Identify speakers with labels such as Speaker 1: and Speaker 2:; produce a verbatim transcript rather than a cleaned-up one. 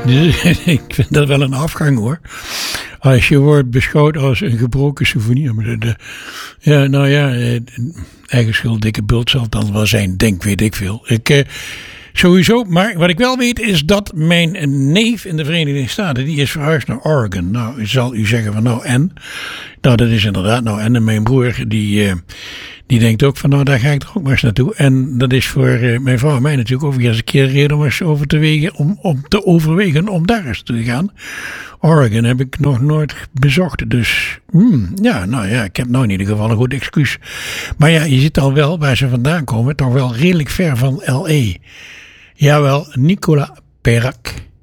Speaker 1: Dus, ik vind dat wel een afgang hoor. Als je wordt beschouwd als een gebroken souvenir. Maar de, de, ja, nou ja, eigen schuld, dikke bult zal het dan wel zijn. Denk, weet ik veel. Ik, uh, sowieso, maar wat ik wel weet is dat mijn neef in de Verenigde Staten, die is verhuisd naar Oregon. Nou, zal u zeggen van nou en? Nou, dat is inderdaad nou en. En mijn broer, die... Uh, Die denkt ook van nou daar ga ik toch ook maar eens naartoe. En dat is voor uh, mijn vrouw en mij natuurlijk overigens een keer reden om eens over te wegen, om, om te overwegen om daar eens te gaan. Oregon heb ik nog nooit bezocht. Dus hmm, ja, nou ja, ik heb nou in ieder geval een goed excuus. Maar ja, je ziet al wel waar ze vandaan komen. Toch wel redelijk ver van L A. Jawel, Nicola Perak.